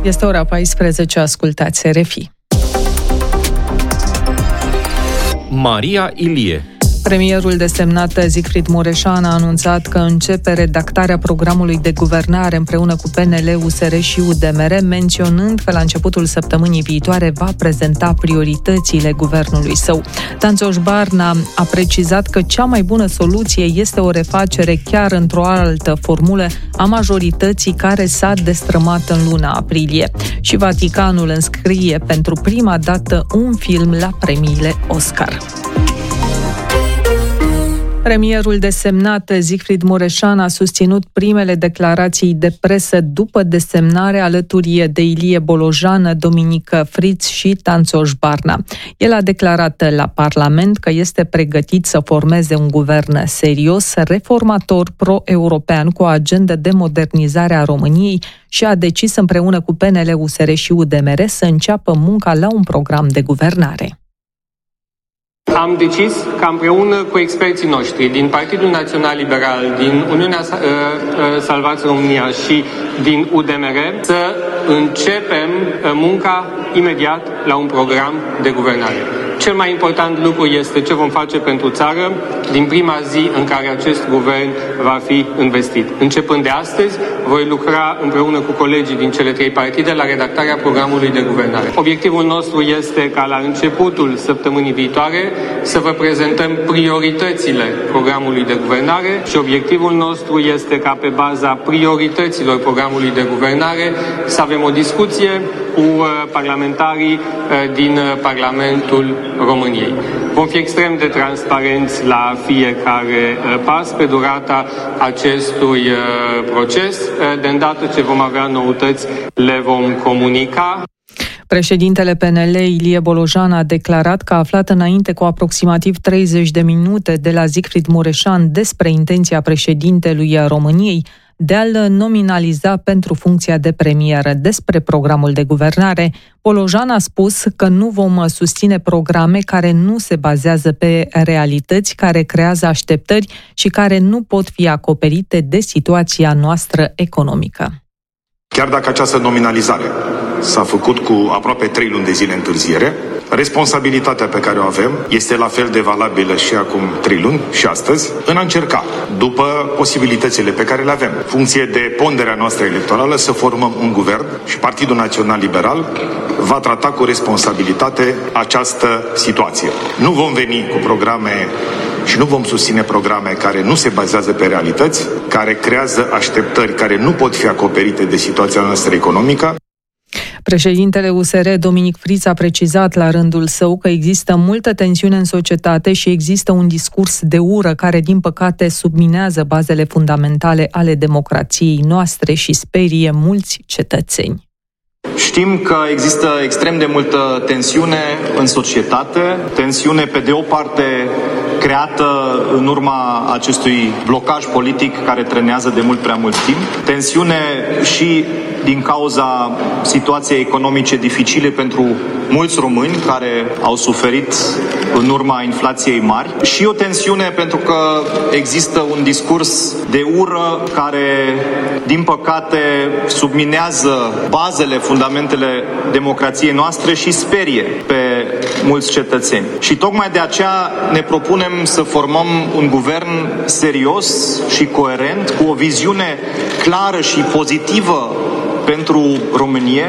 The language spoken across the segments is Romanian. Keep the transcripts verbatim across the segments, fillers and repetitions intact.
Este ora paisprezece, ascultați R F I. Maria Ilie. Premierul desemnat Siegfried Mureșan a anunțat că începe redactarea programului de guvernare împreună cu P N L, U S R și U D M R, menționând că la începutul săptămânii viitoare va prezenta prioritățile guvernului său. Tanțoș Barna a precizat că cea mai bună soluție este o refacere chiar într-o altă formulă a majorității care s-a destrămat în luna aprilie. Și Vaticanul înscrie pentru prima dată un film la premiile Oscar. Premierul desemnat Siegfried Mureșan a susținut primele declarații de presă după desemnare alături de Ilie Bolojan, Dominic Fritz și Tanțoș Barna. El a declarat la Parlament că este pregătit să formeze un guvern serios, reformator, pro-european, cu o agendă de modernizare a României și a decis împreună cu P N L, U S R și U D M R să înceapă munca la un program de guvernare. Am decis ca împreună cu experții noștri din Partidul Național Liberal, din Uniunea Salvați România și din U D M R să începem munca imediat la un program de guvernare. Cel mai important lucru este ce vom face pentru țară din prima zi în care acest guvern va fi investit. Începând de astăzi, voi lucra împreună cu colegii din cele trei partide la redactarea programului de guvernare. Obiectivul nostru este ca la începutul săptămânii viitoare să vă prezentăm prioritățile programului de guvernare și obiectivul nostru este ca pe baza priorităților programului de guvernare să avem o discuție cu parlamentarii din Parlamentul României. Vom fi extrem de transparenți la fiecare pas pe durata acestui proces. De îndată ce vom avea noutăți, le vom comunica. Președintele P N L, Ilie Bolojan, a declarat că a aflat înainte cu aproximativ treizeci de minute de la Siegfried Mureșan despre intenția președintelui României de a-l nominaliza pentru funcția de premier. Despre programul de guvernare, Bolojan a spus că nu vom susține programe care nu se bazează pe realități, care creează așteptări și care nu pot fi acoperite de situația noastră economică. Chiar dacă această nominalizare s-a făcut cu aproape trei luni de zile întârziere, responsabilitatea pe care o avem este la fel de valabilă și acum trei luni și astăzi, în a încerca, după posibilitățile pe care le avem, funcție de ponderea noastră electorală, să formăm un guvern și Partidul Național Liberal va trata cu responsabilitate această situație. Nu vom veni cu programe și nu vom susține programe care nu se bazează pe realități, care creează așteptări care nu pot fi acoperite de situația noastră economică. Președintele U S R, Dominic Fritz, a precizat la rândul său că există multă tensiune în societate și există un discurs de ură care, din păcate, subminează bazele fundamentale ale democrației noastre și sperie mulți cetățeni. Știm că există extrem de multă tensiune în societate, tensiune pe de o parte creată în urma acestui blocaj politic care trenează de mult prea mult timp, tensiune și din cauza situației economice dificile pentru mulți români care au suferit în urma inflației mari și o tensiune pentru că există un discurs de ură care, din păcate, subminează bazele, fundamentele democrației noastre și sperie pe mulți cetățeni. Și tocmai de aceea ne propunem să formăm un guvern serios și coerent, cu o viziune clară și pozitivă pentru România.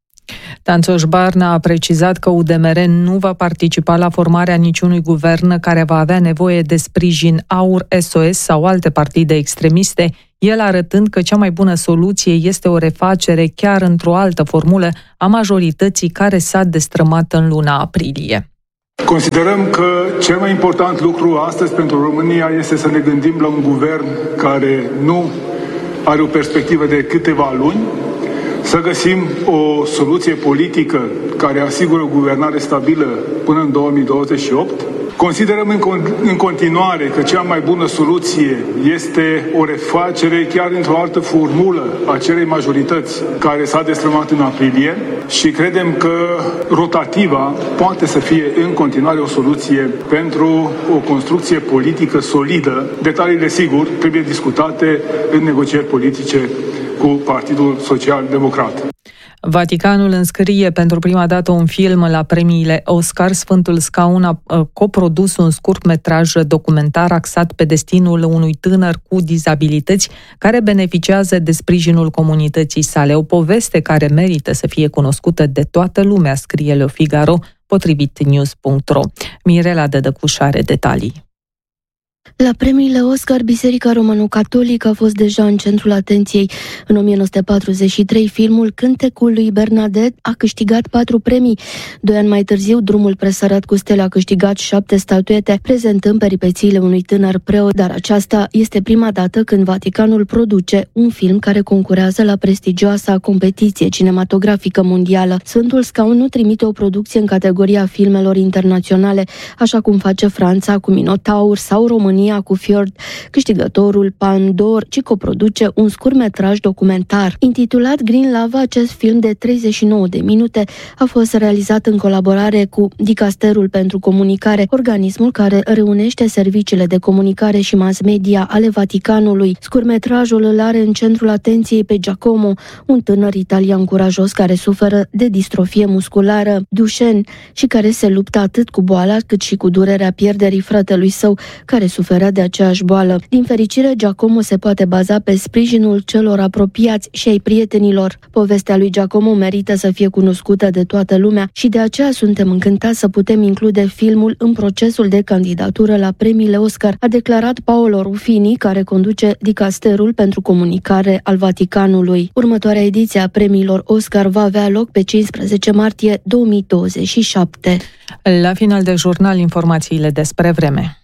Tanțoș Barna a precizat că U D M R nu va participa la formarea niciunui guvern care va avea nevoie de sprijin A U R, S O S sau alte partide extremiste, el arătând că cea mai bună soluție este o refacere chiar într-o altă formulă a majorității care s-a destrămat în luna aprilie. Considerăm că cel mai important lucru astăzi pentru România este să ne gândim la un guvern care nu are o perspectivă de câteva luni, să găsim o soluție politică care asigură o guvernare stabilă până în două mii douăzeci și opt. Considerăm în, în continuare că cea mai bună soluție este o refacere chiar într-o altă formulă a acelei majorități care s-a destrămat în aprilie și credem că rotativa poate să fie în continuare o soluție pentru o construcție politică solidă. Detaliile, sigur, trebuie discutate în negocieri politice cu Partidul Social Democrat. Vaticanul înscrie pentru prima dată un film la premiile Oscar. Sfântul Scaun a coprodus un scurtmetraj documentar axat pe destinul unui tânăr cu dizabilități care beneficiază de sprijinul comunității sale. O poveste care merită să fie cunoscută de toată lumea, scrie Le Figaro, potrivit news punct ro. Mirela Dădăcuș are detalii. La premiile Oscar, Biserica Romano-Catolică a fost deja în centrul atenției. În o mie nouă sute patruzeci și trei, filmul Cântecul lui Bernadette a câștigat patru premii. Doi ani mai târziu, Drumul presărat cu stele a câștigat șapte statuete, prezentând peripețiile unui tânăr preot, dar aceasta este prima dată când Vaticanul produce un film care concurează la prestigioasa competiție cinematografică mondială. Sfântul Scaun nu trimite o producție în categoria filmelor internaționale, așa cum face Franța cu Minotaur sau România cu Fjord, câștigătorul Palme d'Or, ci coproduce un scurtmetraj documentar. Intitulat Green Lava, acest film de treizeci și nouă de minute a fost realizat în colaborare cu Dicasterul pentru Comunicare, organismul care reunește serviciile de comunicare și mass media ale Vaticanului. Scurtmetrajul îl are în centrul atenției pe Giacomo, un tânăr italian curajos care suferă de distrofie musculară Duchenne și care se luptă atât cu boala cât și cu durerea pierderii fratelui său, care suferă de aceeași boală. Din fericire, Giacomo se poate baza pe sprijinul celor apropiați și ai prietenilor. Povestea lui Giacomo merită să fie cunoscută de toată lumea și de aceea suntem încântați să putem include filmul în procesul de candidatură la premiile Oscar, a declarat Paolo Ruffini, care conduce Dicasterul pentru Comunicare al Vaticanului. Următoarea ediție a premiilor Oscar va avea loc pe cincisprezece martie două mii douăzeci și șapte. La final de jurnal, informațiile despre vreme.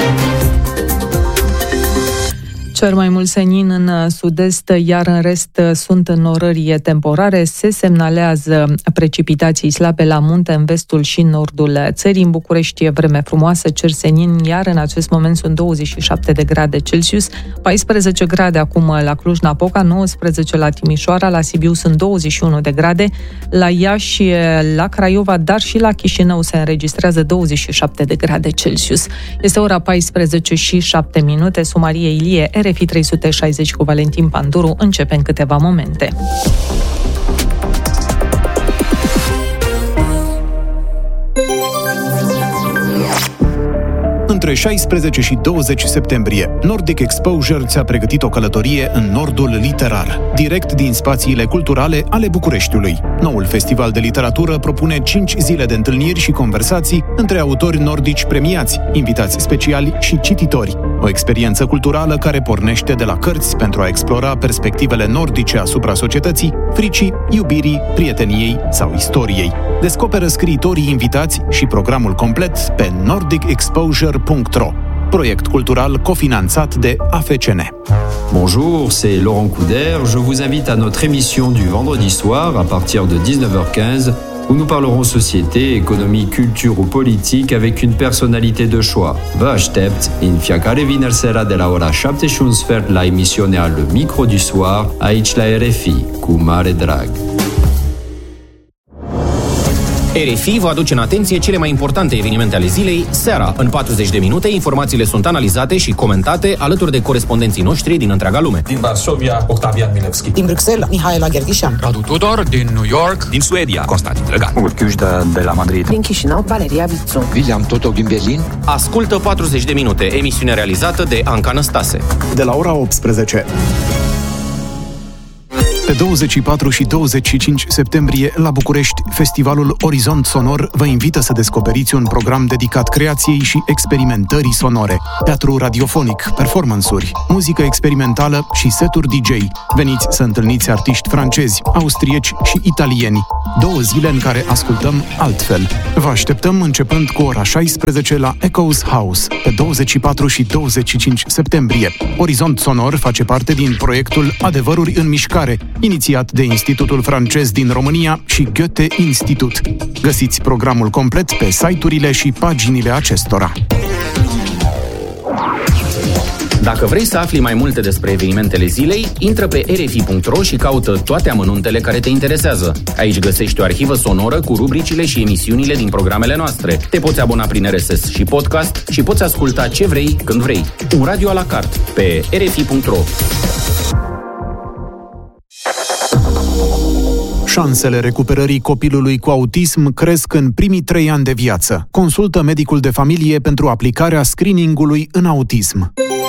Cer mai mult senin în sud-est, iar în rest sunt norări temporare. Se semnalează precipitații slabe la munte, în vestul și nordul țării. În București e vreme frumoasă, cer senin, iar în acest moment sunt douăzeci și șapte de grade Celsius, paisprezece grade acum la Cluj-Napoca, nouăsprezece la Timișoara, la Sibiu sunt douăzeci și unu de grade, la Iași, la Craiova, dar și la Chișinău se înregistrează douăzeci și șapte de grade Celsius. Este ora paisprezece și șapte minute, Sumarie Ilie, R F I trei sute șaizeci cu Valentin Panduru, începe în câteva momente. Între șaisprezece și douăzeci septembrie, Nordic Exposure ți-a pregătit o călătorie în nordul literar, direct din spațiile culturale ale Bucureștiului. Noul festival de literatură propune cinci zile de întâlniri și conversații între autori nordici premiați, invitați speciali și cititori. O experiență culturală care pornește de la cărți pentru a explora perspectivele nordice asupra societății, fricii, iubirii, prieteniei sau istoriei. Descoperă scriitorii invitați și programul complet pe nordic exposure punct ro, proiect cultural cofinanțat de A F C N. Bonjour, c'est Laurent Couder. Je vous invite à notre émission du vendredi soir à partir de dix-neuf heures quinze où nous parlerons société, économie, culture ou politique avec une personnalité de choix. Vă aștept în fiecare vineri seara de la ora șapte și un sfert la emisiunea Le Micro du Soir, aici la R F I, cu mare drag. R F I vă aduce în atenție cele mai importante evenimente ale zilei, seara. În patruzeci de minute, informațiile sunt analizate și comentate alături de corespondenții noștri din întreaga lume. Din Varsovia, Octavian Milevski. Din Bruxelles, Mihaela Gherghișan. Radu Tudor, din New York. Din Suedia, Constantin Drăgan. Urchiușda de la Madrid. Din Chișinău, Valeria Vițu. William Totoc din Berlin. Ascultă patruzeci de minute, emisiune realizată de Anca Năstase. De la ora optsprezece. Pe douăzeci și patru și douăzeci și cinci septembrie, la București, festivalul Orizont Sonor vă invită să descoperiți un program dedicat creației și experimentării sonore. Teatru radiofonic, performance-uri, muzică experimentală și seturi D J. Veniți să întâlniți artiști francezi, austrieci și italieni. Două zile în care ascultăm altfel. Vă așteptăm începând cu ora șaisprezece la Echoes House, pe douăzeci și patru și douăzeci și cinci septembrie. Orizont Sonor face parte din proiectul Adevăruri în Mișcare, inițiat de Institutul Francez din România și Goethe Institut. Găsiți programul complet pe site-urile și paginile acestora. Dacă vrei să afli mai multe despre evenimentele zilei, intră pe r f i punct ro și caută toate amănuntele care te interesează. Aici găsești o arhivă sonoră cu rubricile și emisiunile din programele noastre. Te poți abona prin R S S și podcast și poți asculta ce vrei, când vrei. Un radio à la carte pe r f i punct ro. Șansele recuperării copilului cu autism cresc în primii trei ani de viață. Consultă medicul de familie pentru aplicarea screeningului în autism.